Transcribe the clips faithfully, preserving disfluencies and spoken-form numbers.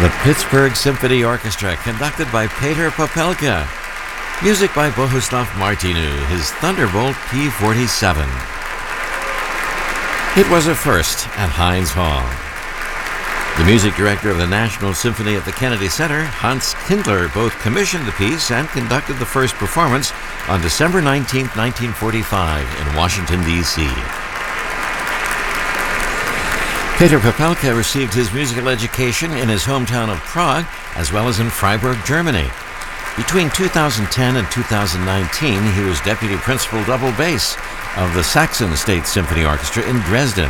The Pittsburgh Symphony Orchestra, conducted by Peter Popelka. Music by Bohuslav Martinu, his Thunderbolt P forty-seven. It was a first at Heinz Hall. The music director of the National Symphony at the Kennedy Center, Hans Kindler, both commissioned the piece and conducted the first performance on December nineteenth, nineteen forty-five in Washington, D C Peter Popelka received his musical education in his hometown of Prague, as well as in Freiburg, Germany. Between two thousand ten and two thousand nineteen, he was deputy principal double bass of the Saxon State Symphony Orchestra in Dresden.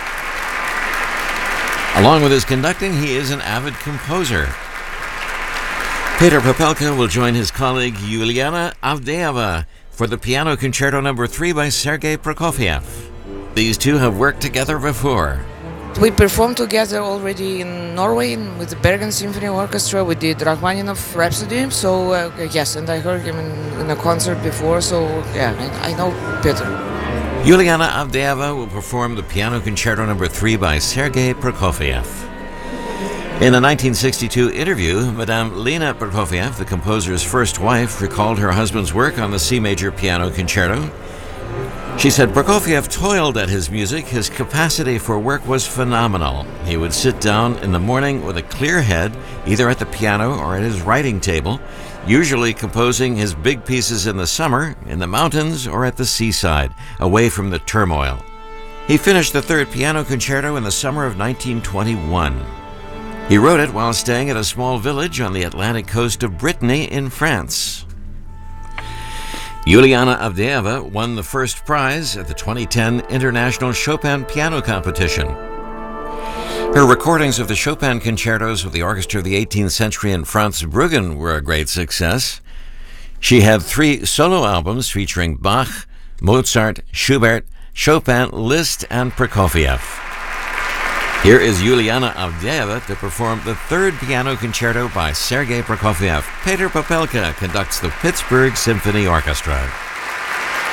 Along with his conducting, he is an avid composer. Peter Popelka will join his colleague Yuliana Avdeeva for the Piano Concerto Number three by Sergei Prokofiev. These two have worked together before. We performed together already in Norway with the Bergen Symphony Orchestra. We did Rachmaninoff Rhapsody. So uh, yes, and I heard him in, in a concert before. So yeah, I, I know Peter. Yuliana Avdeeva will perform the Piano Concerto Number three by Sergei Prokofiev. In a nineteen sixty-two interview, Madame Lena Prokofiev, the composer's first wife, recalled her husband's work on the C major piano concerto. She said Prokofiev toiled at his music. His capacity for work was phenomenal. He would sit down in the morning with a clear head, either at the piano or at his writing table, usually composing his big pieces in the summer, in the mountains, or at the seaside, away from the turmoil. He finished the third piano concerto in the summer of nineteen twenty-one. He wrote it while staying at a small village on the Atlantic coast of Brittany in France. Yuliana Avdeeva won the first prize at the twenty ten International Chopin Piano Competition. Her recordings of the Chopin concertos with the Orchestra of the eighteenth Century in Franz Bruggen were a great success. She had three solo albums featuring Bach, Mozart, Schubert, Chopin, Liszt, and Prokofiev. Here is Yuliana Avdeeva to perform the third piano concerto by Sergei Prokofiev. Peter Popelka conducts the Pittsburgh Symphony Orchestra.